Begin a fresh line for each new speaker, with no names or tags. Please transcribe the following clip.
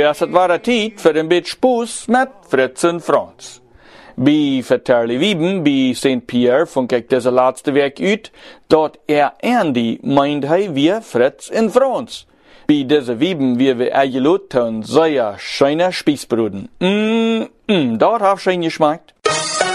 Ja, het war tijd voor een beetje spoes met Frits en Frans. Bij vertellen Wieben, bij St. Pierre, vond ik deze laatste week uit, dat Andy meint hij weer Frits en Frans. Bij deze Wieben wie we eingeladen ten zeer schöne Spießbruden. Dat hat schön geschmeckt.